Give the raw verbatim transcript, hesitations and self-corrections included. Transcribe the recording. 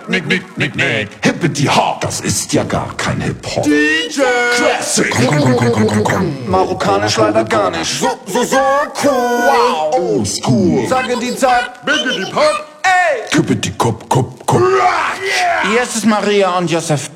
nick, nick, nick, nick. Hippity Hop, das ist ja gar kein Hip-Hop. D J Classic. Komm, komm, komm, komm, komm, komm, komm. Marokkanisch leider gar nicht. So, so, so cool. Wow. Old school. Sage die Zeit. Bitte die Pop. Ey. Kippity Kop, Kop, Kop. Yeah. Hier ist es Maria und Josef